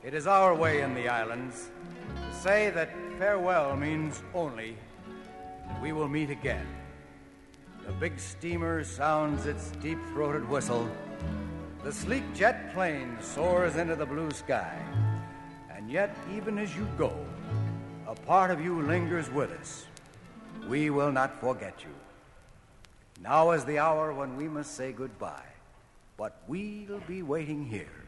It is our way in the islands to say that farewell means only that we will meet again. The big steamer sounds its deep-throated whistle. The sleek jet plane soars into the blue sky. And yet, even as you go, a part of you lingers with us. We will not forget you. Now is the hour when we must say goodbye, but we'll be waiting here